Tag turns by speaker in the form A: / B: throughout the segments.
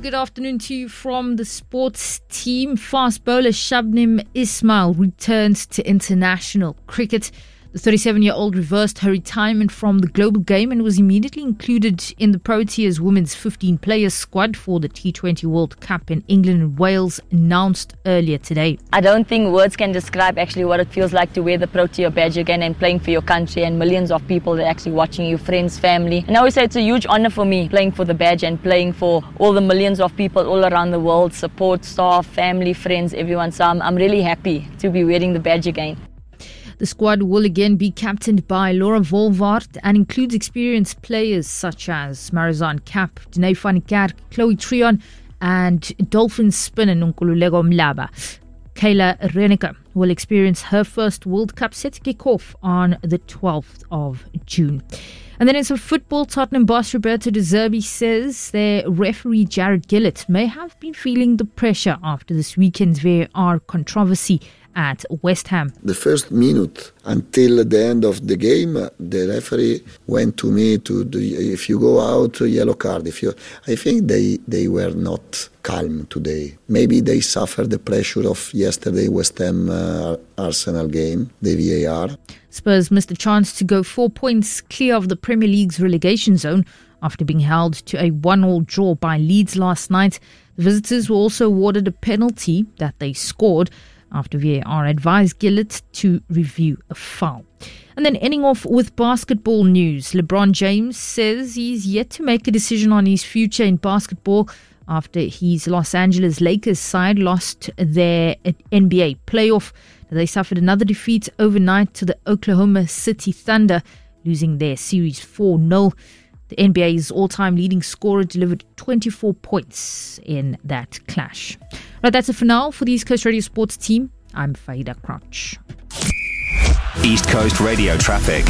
A: good afternoon to you from the sports team. Fast bowler Shabnim Ismail returns to international cricket. The 37-year-old reversed her retirement from the global game and was immediately included in the Proteas women's 15-player squad for the T20 World Cup in England and Wales, announced earlier today.
B: I don't think words can describe actually what it feels like to wear the Protea badge again and playing for your country and millions of people that are actually watching you, friends, family. And I always say it's a huge honor for me playing for the badge and playing for all the millions of people all around the world, support staff, family, friends, everyone. So I'm really happy to be wearing the badge again.
A: The squad will again be captained by Laura Volvaert and includes experienced players such as Marizanne Kapp, Danae van Niekerk, Chloe Tryon and dolphin spinner Nkululeko Mlaba. Kayla Reneke will experience her first World Cup set to kick off on the 12th of June. And then in some football, Tottenham boss Roberto De Zerbi says their referee Jared Gillett may have been feeling the pressure after this weekend's VAR controversy at West Ham.
C: The first minute until the end of the game, the referee went to me if you go out, yellow card. I think they were not calm today. Maybe they suffered the pressure of yesterday West Ham Arsenal game, the VAR.
A: Spurs missed a chance to go 4 points clear of the Premier League's relegation zone after being held to a 1-1 draw by Leeds last night. The visitors were also awarded a penalty that they scored after VAR advised Gillett to review a foul. And then ending off with basketball news, LeBron James says he's yet to make a decision on his future in basketball after his Los Angeles Lakers side lost their NBA playoff. They suffered another defeat overnight to the Oklahoma City Thunder, losing their series 4-0. The NBA's all-time leading scorer delivered 24 points in that clash. Right, that's it for now. For the East Coast Radio Sports team, I'm Faida Crouch.
D: East Coast Radio traffic.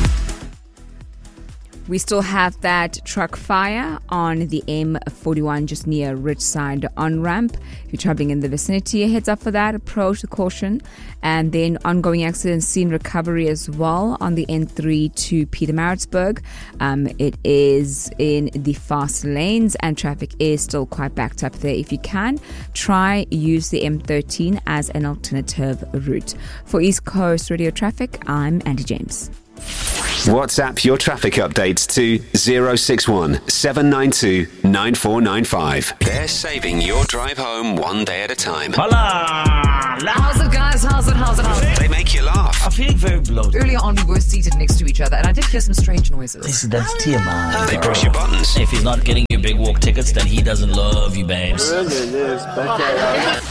E: We still have that truck fire on the M41 just near Richside on-ramp. If you're traveling in the vicinity, a heads up for that. Approach with caution. And then ongoing accident scene recovery as well on the N3 to Pietermaritzburg. It is in the fast lanes and traffic is still quite backed up there. If you can, try use the M13 as an alternative route. For East Coast Radio Traffic, I'm Andy James.
D: WhatsApp your traffic updates to 061 792 9495. They're saving your drive home one day at a time.
F: Hola!
G: How's it, guys? How's it?
D: They make you laugh.
F: I'm feeling very bloated.
G: Earlier on, we were seated next to each other, and I did hear some strange noises.
F: That's TMI.
D: They push your buttons.
F: If he's not getting your big walk tickets, then he doesn't love you, babes.